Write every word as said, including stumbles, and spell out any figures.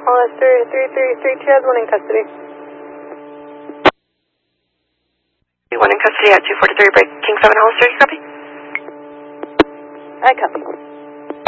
Hollister three three three two has one in custody. One in custody at two forty-three, break King seven Hollister, you copy? I copy.